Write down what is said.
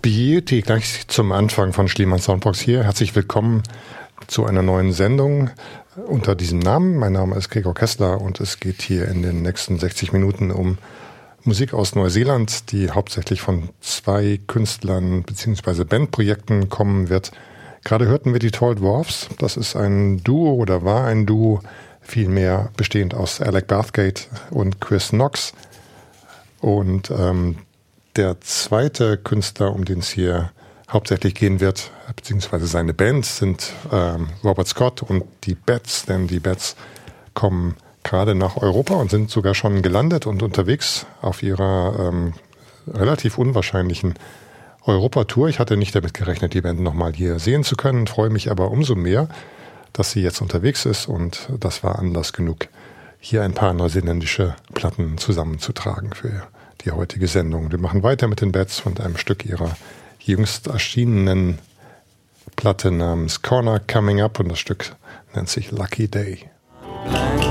Beauty gleich zum Anfang von Schliemann Soundbox hier. Herzlich willkommen zu einer neuen Sendung unter diesem Namen. Mein Name ist Gregor Kessler und es geht hier in den nächsten 60 Minuten um Musik aus Neuseeland, die hauptsächlich von zwei Künstlern bzw. Bandprojekten kommen wird. Gerade hörten wir die Tall Dwarfs. Das ist ein Duo oder war ein Duo, vielmehr bestehend aus Alec Bathgate und Chris Knox. Und der zweite Künstler, um den es hier hauptsächlich gehen wird, beziehungsweise seine Band, sind Robert Scott und die Bats, denn die Bats kommen gerade nach Europa und sind sogar schon gelandet und unterwegs auf ihrer relativ unwahrscheinlichen Europatour. Ich hatte nicht damit gerechnet, die Band nochmal hier sehen zu können, freue mich aber umso mehr, dass sie jetzt unterwegs ist, und das war Anlass genug, hier ein paar neuseeländische Platten zusammenzutragen für die heutige Sendung. Wir machen weiter mit den Bats und einem Stück ihrer jüngst erschienenen Platte namens Corner Coming Up, und das Stück nennt sich Lucky Day.